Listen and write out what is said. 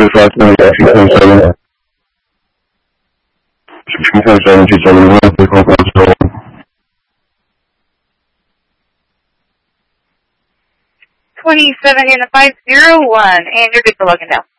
27 in the 501, and you're good for Logan now.